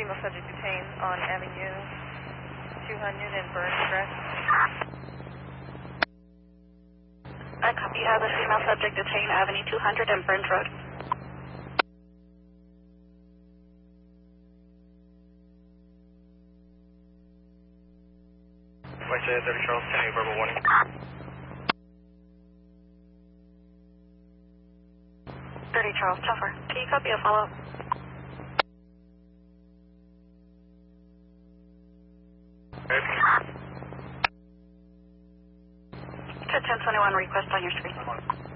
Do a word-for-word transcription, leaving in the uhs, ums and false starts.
female subject detained on Avenue two hundred in Burns, correct? I copy. You have a female subject detained Avenue two hundred in Burns Road. West thirty Charles, ten eight, verbal warning. thirty Charles, Tougher. Can you copy a follow-up? ten twenty-one request on your screen.